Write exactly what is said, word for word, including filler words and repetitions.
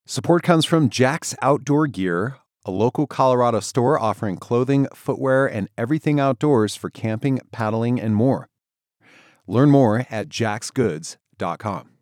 Support comes from Jack's Outdoor Gear, a local Colorado store offering clothing, footwear, and everything outdoors for camping, paddling, and more. Learn more at jax goods dot com.